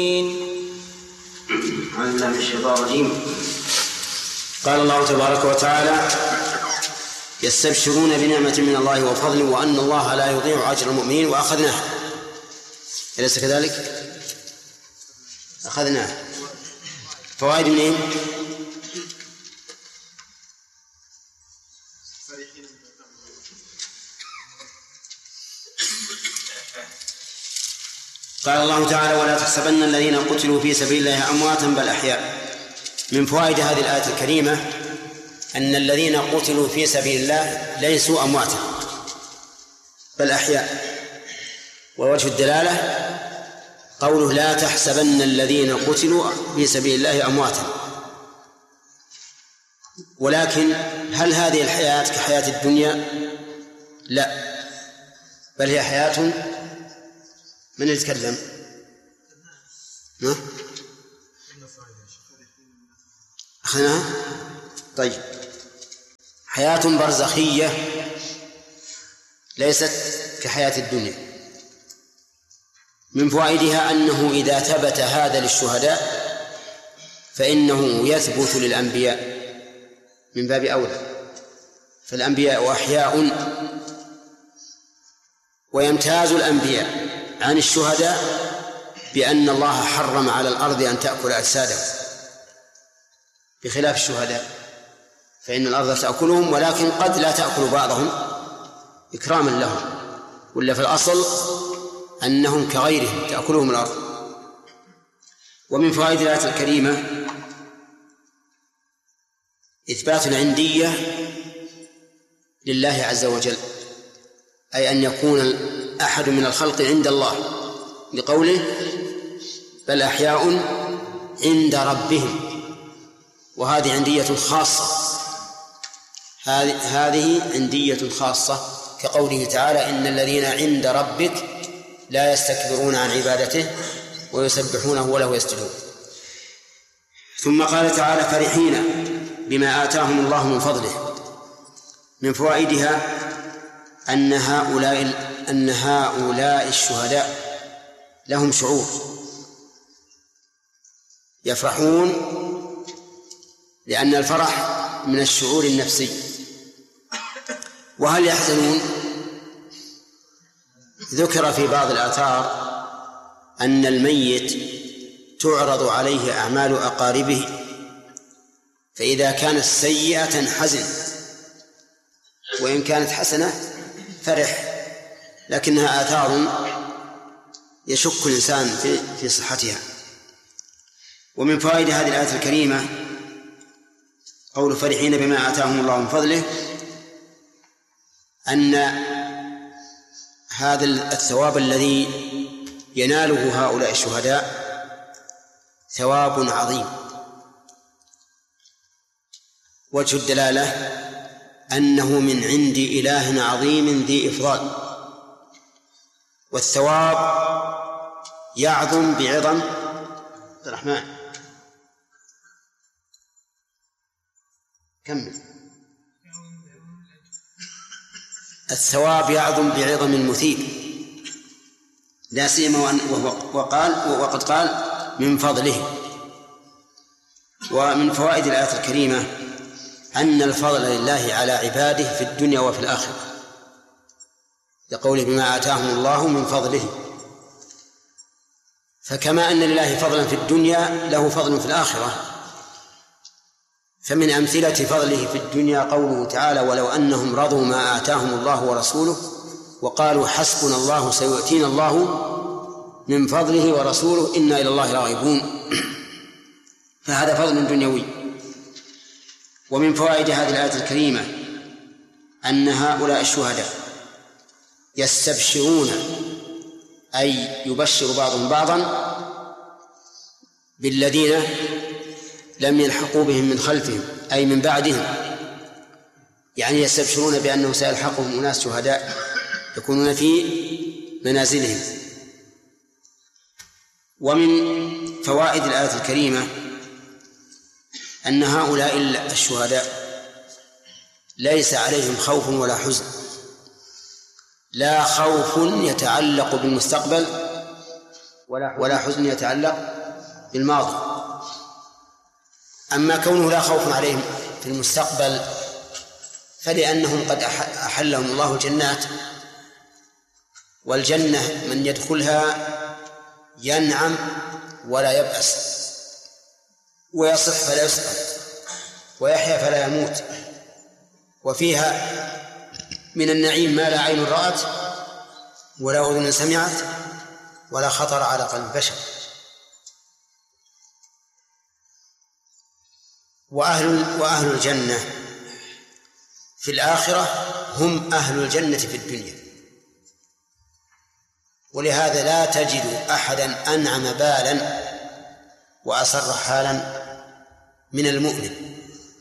من الشيطان الرجيم. قال الله تبارك وتعالى: يستبشرون بنعمة من الله وفضل وأن الله لا يضيع أجر المؤمنين وأخذناه. أليس كذلك؟ أخذناه. فوائد منين؟ قال الله تعالى: ولا تحسبن الذين قتلوا في سبيل الله أمواتا بل أحياء. من فوائد هذه الآية الكريمة أن الذين قتلوا في سبيل الله ليسوا أمواتا بل أحياء. ووجه الدلالة قوله: لا تحسبن الذين قتلوا في سبيل الله أمواتا. ولكن هل هذه الحياة كحياة الدنيا؟ لا، بل هي حياة من يتكلم؟ أخذناها؟ طيب، حياة برزخية ليست كحياة الدنيا. من فوائدها أنه إذا ثبت هذا للشهداء فإنه يثبت للأنبياء من باب أولى، فالأنبياء أحياء، ويمتاز الأنبياء عن الشهداء بأن الله حرم على الأرض أن تأكل أجسادهم، بخلاف الشهداء فإن الأرض تأكلهم، ولكن قد لا تأكل بعضهم إكراما لهم، ولا في الأصل أنهم كغيرهم تأكلهم الأرض. ومن فوائد الآية الكريمة إثبات العندية لله عز وجل، أي أن يكون أحد من الخلق عند الله، لقوله: بل أحياء عند ربهم. وهذه عندية خاصة، هذه عندية خاصة، كقوله تعالى: إن الذين عند ربك لا يستكبرون عن عبادته ويسبحونه وله يسجدون. ثم قال تعالى: فرحين بما آتاهم الله من فضله. من فوائدها أن هؤلاء الشهداء لهم شعور، يفرحون، لأن الفرح من الشعور النفسي. وهل يحزنون؟ ذكر في بعض الآثار أن الميت تعرض عليه أعمال أقاربه، فإذا كانت سيئة حزن، وإن كانت حسنة فرح، لكنها آثار يشك الإنسان في صحتها. ومن فوائد هذه الآية الكريمة قول: فرحين بما آتاهم الله من فضله، أن هذا الثواب الذي يناله هؤلاء الشهداء ثواب عظيم. وجه الدلالة أنه من عند إله عظيم ذي إفضال، والثواب يعظم بعظم الرحمن. كمل. الثواب يعظم بعظم المثيب، لا سيما وقد قال من فضله. ومن فوائد الآية الكريمة أن الفضل لله على عباده في الدنيا وفي الآخرة، لقوله: بما آتاهم الله من فضله. فكما أن لله فضلا في الدنيا له فضل في الآخرة. فمن أمثلة فضله في الدنيا قوله تعالى: ولو أنهم رضوا ما آتاهم الله ورسوله وقالوا حسبنا الله سيؤتينا الله من فضله ورسوله إنا إلى الله راغبون. فهذا فضل دنيوي. ومن فوائد هذه الآية الكريمة أن هؤلاء الشهداء يستبشرون، أي يبشر بعضهم بعضا بالذين لم يلحقوا بهم من خلفهم، أي من بعدهم، يعني يستبشرون بأنه سيلحقهم أناس شهداء يكونون في منازلهم. ومن فوائد الآية الكريمة أن هؤلاء الشهداء ليس عليهم خوف ولا حزن، لا خوف يتعلق بالمستقبل ولا حزن يتعلق بالماضي. أما كونه لا خوف عليهم في المستقبل فلأنهم قد أحلهم الله الجنات، والجنة من يدخلها ينعم ولا يبأس، ويصح فلا يسقط، ويحيا فلا يموت، وفيها من النعيم ما لا عين رأت ولا أذن سمعت ولا خطر على قلب بشر. وأهل الجنة في الآخرة هم أهل الجنة في الدنيا، ولهذا لا تجد أحدا أنعم بالا وأسر حالا من المؤمن.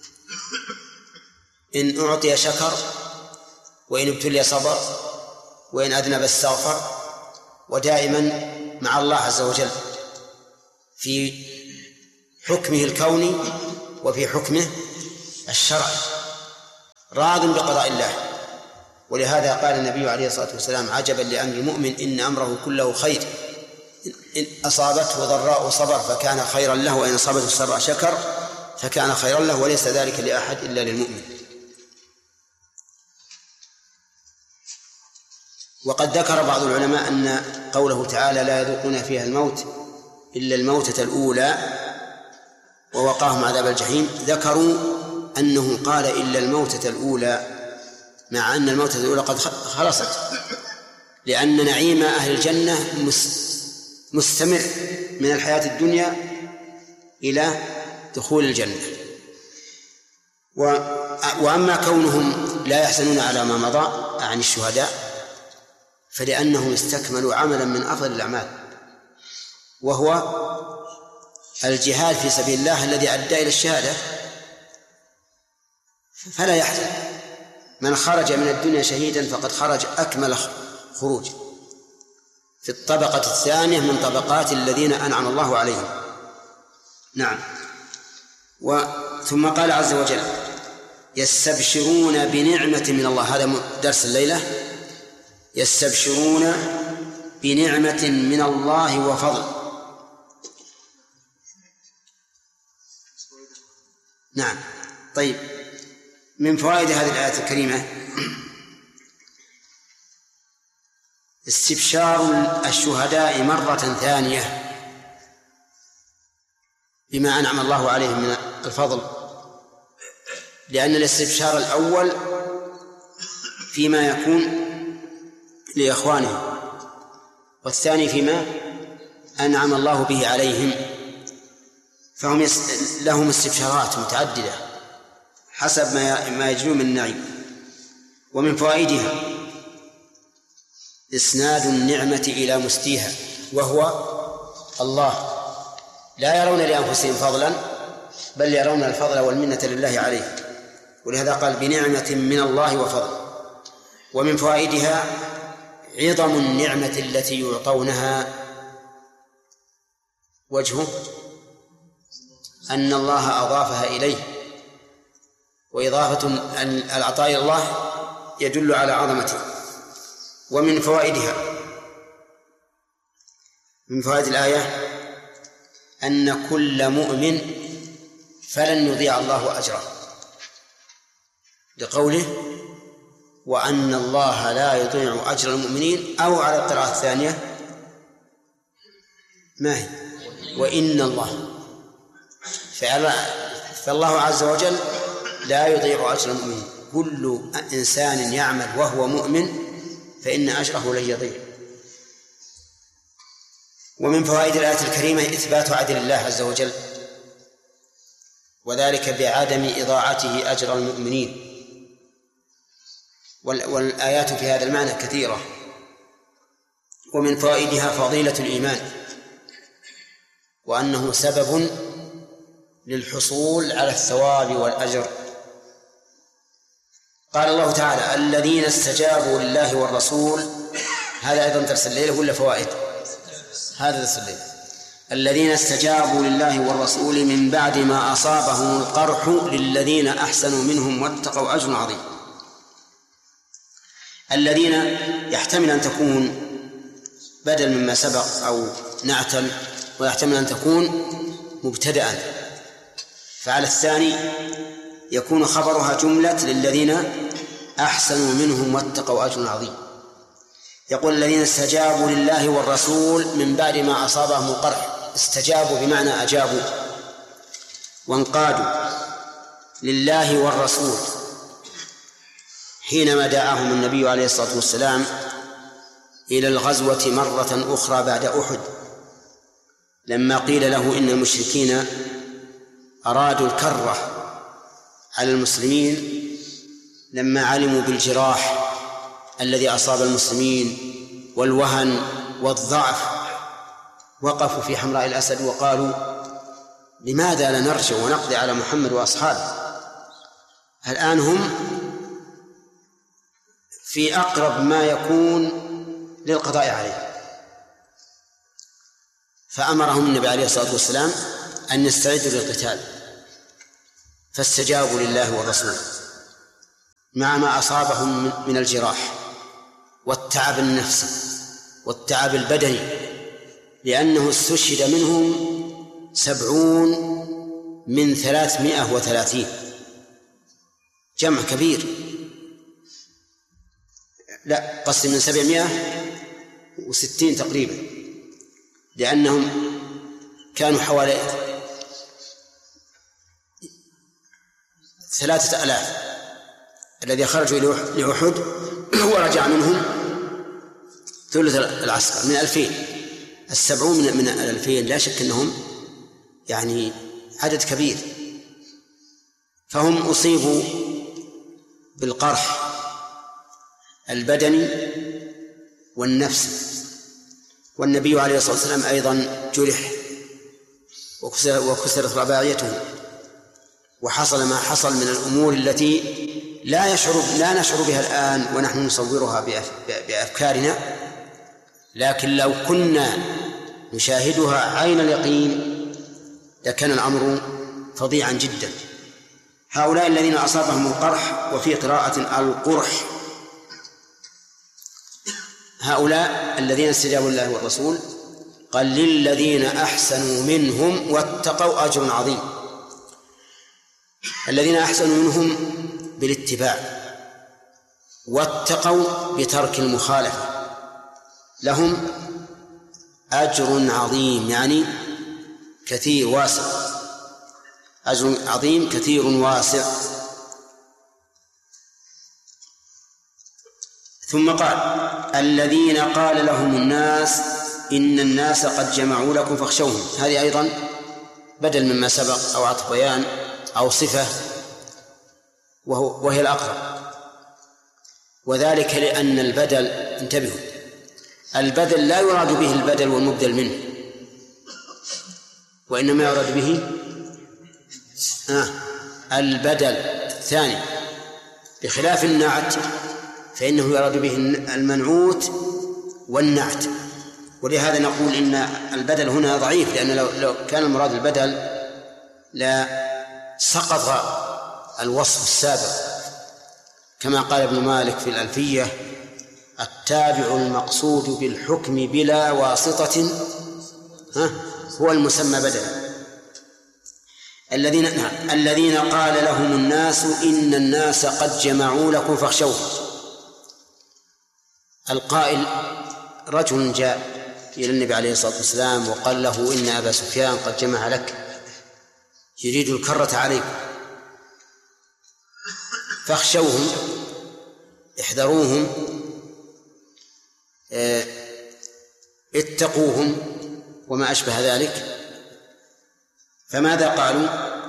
إن أعطي شكر، وإن ابتلي صبر، وإن أذنب استغفر، ودائما مع الله عز وجل في حكمه الكوني وفي حكمه الشرعي، راض بقضاء الله. ولهذا قال النبي عليه الصلاة والسلام: عجبا لأمر المؤمن إن أمره كله خير، إن أصابته ضراء صبر فكان خيرا له، وإن أصابته سراء شكر فكان خيرا له، وليس ذلك لأحد إلا للمؤمن. وقد ذكر بعض العلماء أن قوله تعالى: لا يذوقون فيها الموت إلا الموتة الأولى ووقاهم عذاب الجحيم، ذكروا أنه قال إلا الموتة الأولى، مع أن الموتة الأولى قد خلصت، لأن نعيم أهل الجنة مستمر من الحياة الدنيا إلى دخول الجنة. وأما كونهم لا يحزنون على ما مضى عن الشهداء فلأنهم استكملوا عملا من أفضل الأعمال، وهو الجهاد في سبيل الله الذي أدى إلى الشهادة، فلا يحزن. من خرج من الدنيا شهيدا فقد خرج أكمل خروج في الطبقة الثانية من طبقات الذين أنعم الله عليهم. نعم. ثم قال عز وجل: يستبشرون بنعمة من الله. هذا درس الليلة. يستبشرون بنعمة من الله وفضل. نعم. طيب، من فوائد هذه الآية الكريمة استبشار الشهداء مرة ثانية بما أنعم الله عليهم من الفضل، لأن الاستبشار الأول فيما يكون لإخوانهم، والثاني فيما أنعم الله به عليهم، فهم لهم استبشارات متعددة حسب ما يجلو من النعيم. ومن فوائدها إسناد النعمة إلى مستيها وهو الله، لا يرون لأنفسهم فضلا بل يرون الفضل والمنة لله عليه، ولهذا قال: بنعمة من الله وفضل. ومن فوائدها عظم النعمة التي يعطونها، وجهه أن الله أضافها إليه، وإضافة العطاء إلى الله يدل على عظمته. ومن فوائدها، من فوائد الآية أن كل مؤمن فلن يضيع الله أجره، لقوله: وأن الله لا يضيع أجر المؤمنين، أو على القراءة الثانية ما هي؟ وإن الله. فالله عز وجل لا يضيع أجر المؤمنين، كل إنسان يعمل وهو مؤمن فإن أجره لن يضيع. ومن فوائد الآية الكريمة إثبات عدل الله عز وجل، وذلك بعدم إضاعته أجر المؤمنين. والآيات في هذا المعنى كثيرة. ومن فوائدها فضيلة الإيمان، وأنه سبب للحصول على الثواب والأجر. قال الله تعالى: الذين استجابوا لله والرسول. هذا أيضا درس الليلة ولا فوائد؟ هذا درس الليلة. الذين استجابوا لله والرسول من بعد ما أصابهم القرح للذين أحسنوا منهم واتقوا أجر عظيم. الذين يحتمل أن تكون بدل مما سبق أو نعتا ويحتمل أن تكون مبتدأ. فعلى الثاني يكون خبرها جملة للذين أحسنوا منهم واتقوا أجر عظيم. يقول الذين استجابوا لله والرسول من بعد ما أصابهم القرح. استجابوا بمعنى أجابوا وانقادوا لله والرسول حينما دعاهم النبي عليه الصلاة والسلام إلى الغزوة مرة أخرى بعد أحد، لما قيل له إن المشركين أرادوا الكرة على المسلمين لما علموا بالجراح الذي أصاب المسلمين والوهن والضعف، وقفوا في حمراء الأسد وقالوا لماذا لا نرجع ونقضي على محمد وأصحابه؟ الآن هم في أقرب ما يكون للقضاء عليه. فأمرهم النبي عليه الصلاة والسلام أن يستعدوا للقتال، فاستجابوا لله والرسول مع ما أصابهم من الجراح والتعب النفسي والتعب البدني، لأنه استشهد منهم 70 من 330، جمع كبير، لا قصد من 760 تقريبا، لأنهم كانوا حوالي 3000 الذي خرجوا لأحد ورجع منهم ثلث العسكر من 2000. 70 من 2000 لا شك أنهم يعني عدد كبير، فهم أصيبوا بالقرح البدني والنفسي. والنبي عليه الصلاة والسلام أيضا جرح وكسرت رباعيته، وحصل ما حصل من الأمور التي لا نشعر بها الآن ونحن نصورها بأفكارنا، لكن لو كنا نشاهدها عين اليقين لكان الأمر فظيعا جدا. هؤلاء الذين أصابهم القرح، وفي قراءة القرح، هؤلاء الذين استجابوا لله والرسول قال للذين أحسنوا منهم واتقوا أجر عظيم. الذين أحسنوا منهم بالاتباع، واتقوا بترك المخالفة، لهم أجر عظيم، يعني كثير واسع، أجر عظيم كثير واسع. ثم قال الذين قال لهم الناس إن الناس قد جمعوا لكم فاخشوهم. هذه أيضا بدل مما سبق أو عطف بيان أو صفة، وهي الأقرب، وذلك لأن البدل، انتبهوا، البدل لا يراد به البدل والمبدل منه، وإنما يراد به البدل الثاني، بخلاف النعت فإنه يراد به المنعوت والنعت. ولهذا نقول إن البدل هنا ضعيف، لأن لو كان المراد البدل لا سقط الوصف السابق، كما قال ابن مالك في الألفية التابع المقصود بالحكم بلا واسطة هو المسمى بدلا. الذين قال لهم الناس إن الناس قد جمعوا لكم فاخشوهم. القائل رجل جاء إلى النبي عليه الصلاة والسلام وقال له إن أبا سفيان قد جمع لك يريد الكرة عليكم فاخشوهم، احذروهم، اتقوهم وما أشبه ذلك. فماذا قالوا؟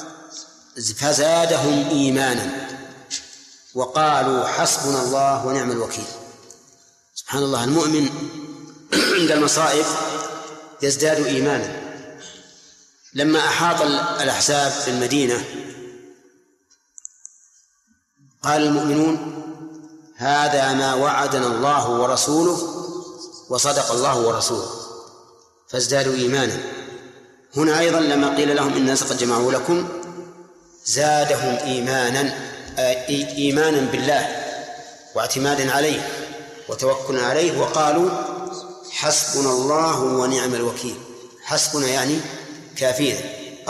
فزادهم إيمانا وقالوا حسبنا الله ونعم الوكيل. سبحان الله، المؤمن عند المصائب يزداد إيمانا. لما أحاط الأحزاب في المدينة قال المؤمنون هذا ما وعدنا الله ورسوله وصدق الله ورسوله، فازدادوا إيمانا. هنا أيضا لما قيل لهم إن الناس قد جمعوا لكم زادهم إيمانا بالله واعتمادا عليه وتوكلا عليه، وقالوا حسبنا الله ونعم الوكيل. حسبنا يعني كافينا.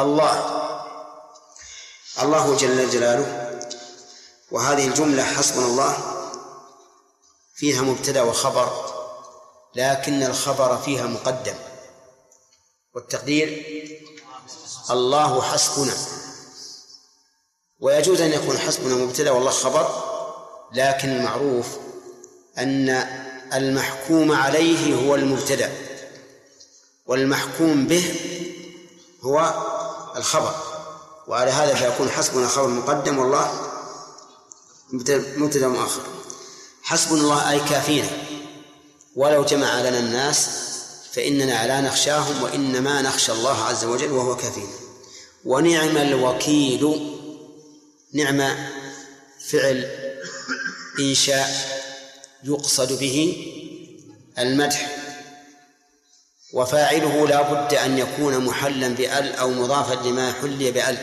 الله جل جلاله. وهذه الجملة حسبنا الله فيها مبتدأ وخبر، لكن الخبر فيها مقدم، والتقدير الله حسبنا. ويجوز أن يكون حسبنا مبتدأ والله خبر، لكن المعروف أن المحكوم عليه هو المبتدأ والمحكوم به هو الخبر، وعلى هذا فيكون حسبنا خبر مقدم والله مبتدأ مؤخر. حسبنا الله أي كافينا، ولو جمع لنا الناس فإننا لا نخشاهم وإنما نخشى الله عز وجل وهو كافينا. ونعم الوكيل. نعم فعل إنشاء يقصد به المدح، وفاعله لا بد أن يكون محلا بأل أو مضافا لما حلي بأل.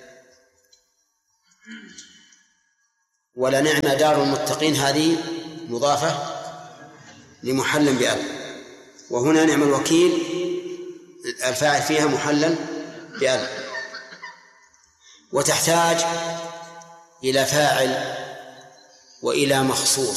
ولنعم دار المتقين هذه مضافة لمحل بأل، وهنا نعم الوكيل الفاعل فيها محلا بأل، وتحتاج إلى فاعل وإلى مخصوص.